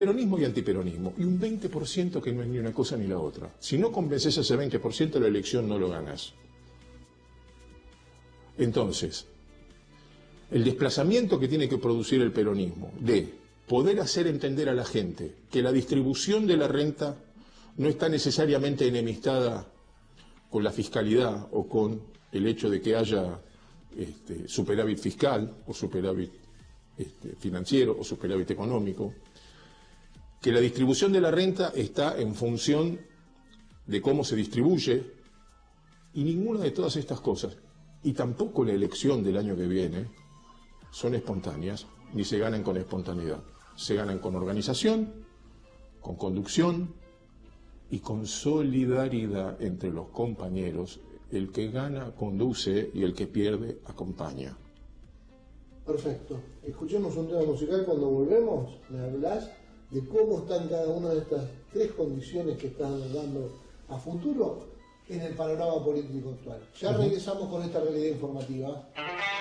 peronismo y antiperonismo, y un 20% que no es ni una cosa ni la otra. Si no convences a ese 20%, la elección no lo ganas. Entonces, el desplazamiento que tiene que producir el peronismo de poder hacer entender a la gente que la distribución de la renta no está necesariamente enemistada con la fiscalidad o con el hecho de que haya superávit fiscal o superávit financiero o superávit económico, que la distribución de la renta está en función de cómo se distribuye, y ninguna de todas estas cosas, y tampoco la elección del año que viene, son espontáneas, ni se ganan con espontaneidad. Se ganan con organización, con conducción y con solidaridad entre los compañeros. El que gana conduce y el que pierde acompaña. Perfecto. Escuchemos un tema musical. Cuando volvemos me hablás de cómo están cada una de estas tres condiciones que están dando a futuro en el panorama político actual. Ya regresamos con esta realidad informativa.